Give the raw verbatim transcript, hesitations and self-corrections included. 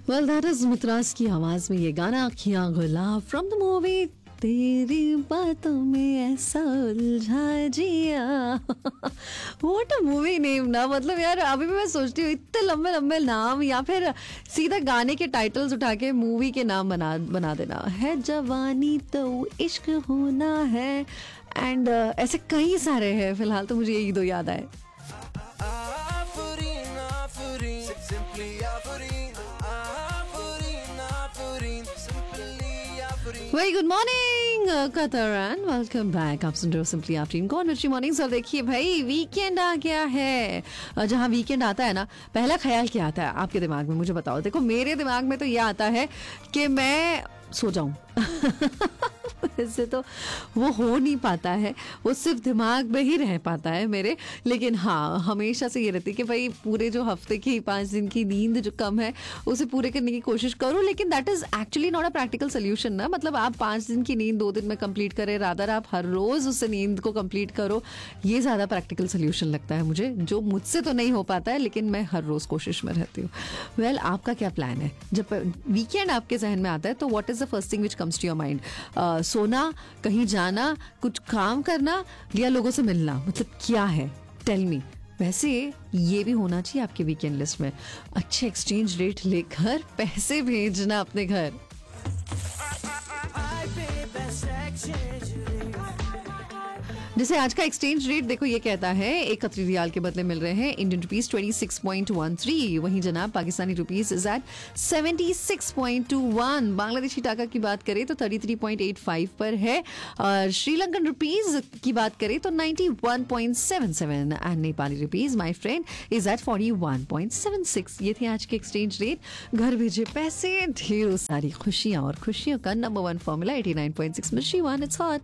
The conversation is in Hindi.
वेल दैट इज मित्रास की आवाज में ये गाना किया गुलाब फ्रॉम द मूवी तेरी बातों में ऐसा उलझा जिया। व्हाट अ मूवी नेम ना, मतलब यार अभी भी मैं सोचती हूँ इतने लंबे लंबे नाम या फिर सीधा गाने के टाइटल्स उठा के मूवी के नाम बना बना देना है। जवानी तो इश्क होना है एंड uh, ऐसे कई सारे हैं, फिलहाल तो मुझे यही दो याद आए। Very good morning Qatar and welcome back. आप सुन रहे हो सिंपली आफ्टरनून कौन मिर्ची मॉर्निंग। सर देखिए भाई, वीकेंड आ गया है। जहाँ वीकेंड आता है ना, पहला ख्याल क्या आता है आपके दिमाग में, मुझे बताओ। देखो मेरे दिमाग में तो ये आता है कि मैं सो जाऊं। वैसे तो वो हो नहीं पाता है, वो सिर्फ दिमाग में ही रह पाता है मेरे। लेकिन हाँ, हमेशा से ये रहती है कि भाई पूरे जो हफ्ते की पाँच दिन की नींद जो कम है उसे पूरे करने की कोशिश करो। लेकिन that is actually not a practical solution ना। मतलब आप पाँच दिन की नींद दो दिन में कंप्लीट करें, रादर आप हर रोज उस नींद को कंप्लीट करो। ये ज़्यादा प्रैक्टिकल सोल्यूशन लगता है मुझे, जो मुझसे तो नहीं हो पाता है लेकिन मैं हर रोज कोशिश में रहती हूँ। वेल well, आपका क्या प्लान है जब वीकेंड आपके जहन में आता है? तो what is the first thing which comes to your mind? सोना, कहीं जाना, कुछ काम करना या लोगों से मिलना? मतलब क्या है, टेल मी। वैसे ये भी होना चाहिए आपके वीकेंड लिस्ट में, अच्छे एक्सचेंज रेट लेकर पैसे भेजना अपने घर। जैसे आज का एक्सचेंज रेट देखो, ये कहता है एक कतरी रियाल के बदले मिल रहे हैं Indian rupees twenty six point one three. वहीं जनाब Pakistani rupees is eight seventy six point two one. Bangladeshi टाका की बात करें तो thirty three point eight five पर है और श्रीलंकन रुपीस की बात करें तो ninety one point seven seven and Nepali rupees my friend is eight forty one point seven six. ये थे आज के एक्सचेंज रेट। घर भेजे पैसे, ढेरों सारी खुशियां और खुशियों का number one formula eighty nine point six मिर्ची वन। It's hot.